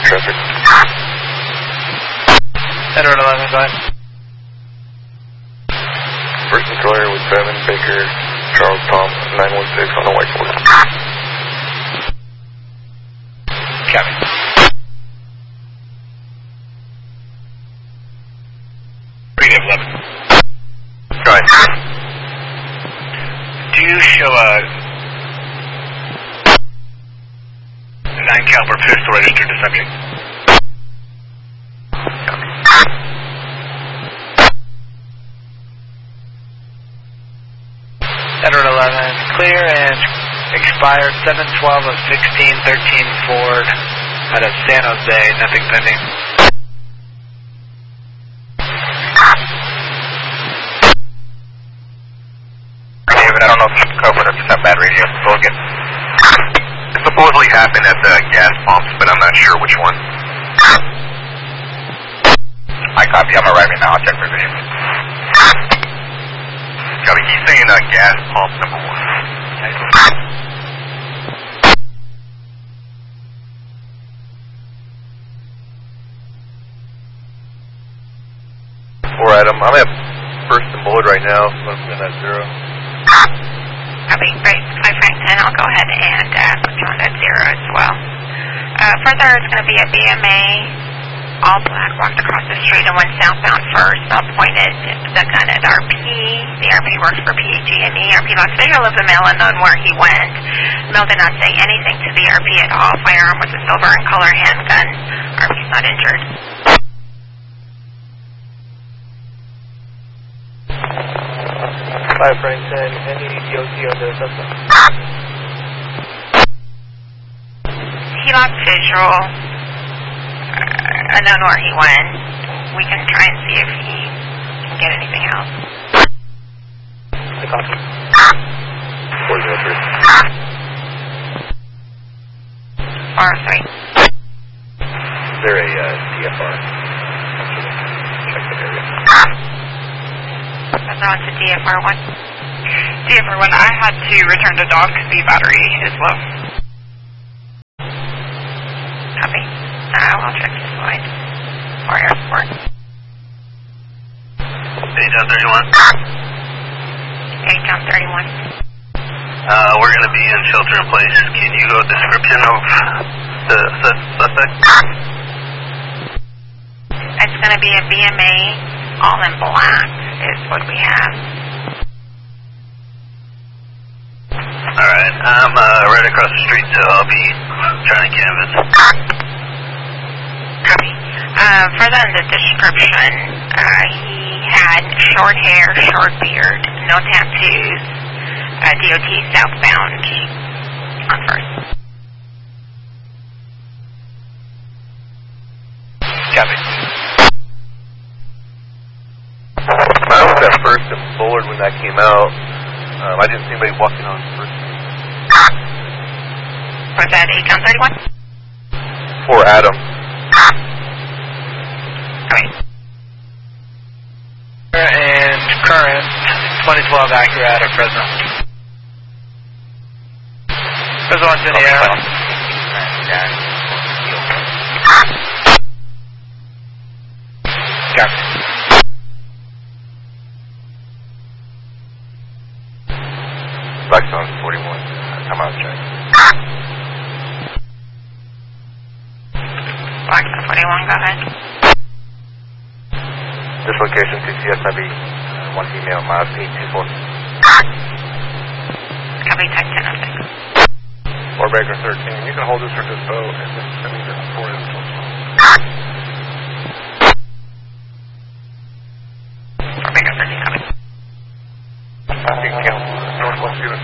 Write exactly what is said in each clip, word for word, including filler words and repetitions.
traffic. Edward eleven, go ahead. First controller with seven, Baker, Charles Tom, nine one six on the whiteboard. Copy. Read eleven. Go ahead. Do you show a nine caliber pistol registered to subject? Edward eleven, clear and expired seven twelve of sixteen thirteen Ford out of San Jose, nothing pending. David, I don't know if it's covered, I just have bad radio. Go again. It supposedly happened at the gas pumps, but I'm not sure which one. I copy, I'm arriving now, I'll check for video. Copy, he's saying uh, gas pump number one. Four Adam, I'm at First and Bullet right now, so I'm in that zero. Copy, right, five Frankton, I'll go ahead and uh, put you on that zero as well. Uh, further, it's going to be a B M A, all black, walked across the street and went southbound first. I'll point it, the gun at R P. The R P works for P G and E. R P lost visual of the male unknown where he went. The male did not say anything to the R P at all. Firearm was a silver and color handgun. R P's not injured. Five Frankton, any D O T on the suspect? He lost visual. Uh, unknown where he went. We can try and see if he can get anything else. I copy. four zero three. four oh three. Is there a uh, D F R? Check the area. That's on to D F R one. D F R one, I had to return to dock. The battery is low. Copy. Uh, we'll check this slide. Or airport. Hey, John thirty-one. Hey, John thirty-one. Uh, we're going to be in shelter in place. Can you go description of the suspect? It's going to be a B M A, all in black, is what we have. Alright, I'm uh, right across the street, so I'll be trying to canvas. Copy. Uh, further in the description, uh, he had short hair, short beard, no tattoos, uh, D O T southbound on first. Copy. I was at First and Bullard when that came out. Um, I didn't see anybody walking on First. Was that eight John thirty-one? For Adam. Copy. And current twenty twelve Acura out of Fresno. Fresno one's in the air. Copy. Blackstone forty-one. Come out check. Blackstone forty-one, go ahead. This location, T C S I B, uh, one female, miles eight two four. Copy, type ten oh six. Four Baker thirteen. You can hold this for dispo and then send me the four info. Four Baker thirteen, copy. You can count Northwest unit.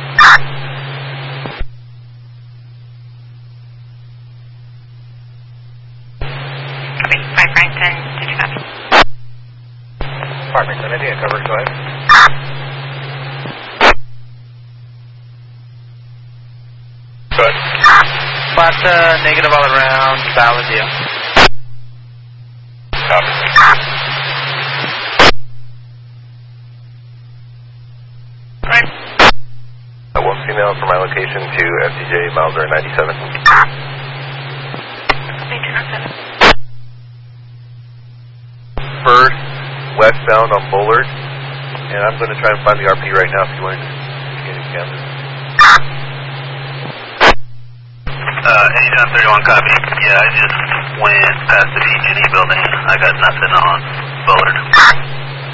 Copy, five Frankton, did you copy? Apartment, I didn't cover it, go ahead. Good. Flat negative all around, valid deal. Copy. Right. Uh, one female from my location to F T J Mauser ninety-seven. Copy, ten oh seven. first, westbound on Bullard. And I'm going to try and find the R P right now if you want to get any cameras. Uh, anytime thirty-one copy. Yeah, I just went past the P G and E building. I got nothing on Bullard.